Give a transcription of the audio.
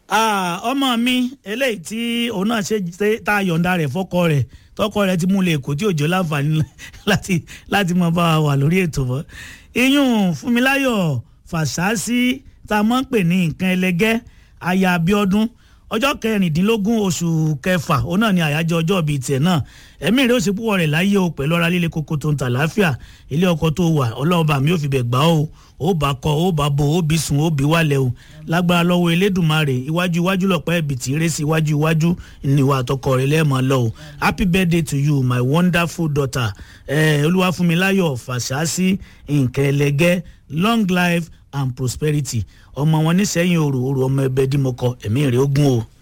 ọmọ mi eléyìí tí òun náà ṣe tá a yọ̀ǹda rẹ̀ fọ́kọ rẹ̀ tọkọ rẹ̀ ti mú lè kó tí òjò láǹfààní láti mọ bá wa wà lórí ètò mọ́. iyún Fúnmiláyọ̀ Fàṣásí tá a mọ̀ ń pè ní nǹkan ẹlẹgẹ́ aya Abíọ́dún ọjọ́ 16 oṣù kẹfà òun náà ni àyájọ́ ọjọ́ bíi tiẹ̀ náà ẹ̀mí rẹ̀ ó ṣe púpọ̀ rẹ̀ láyé o pẹ̀lú ọ̀rá líle koko tó ń tà láàfíà ilé ọkọ tó wà ọlọ́ọ̀bà mi ò fi bẹ̀ gbà ó bá kọ ó bá bo ó bí sùn ó bí wálẹ̀ o lágbára lọ́wọ́ Elédùmarè iwájú lọ́pọ̀ ẹ̀bì tí rẹ̀ sí iwájú níwà àtọkọ rẹ̀ lẹ́ẹ̀mọ́ lọ o happy birthday to you my wonderful daughter Olúwafúnmiláyọ̀ Fàṣásí nǹkan ẹlẹgẹ́ long life and prosperity ọmọ wọn ní sẹ́yìn òrò ọmọ ẹbẹ dímọ̀kọ ẹ̀mí rẹ̀ ó gún o.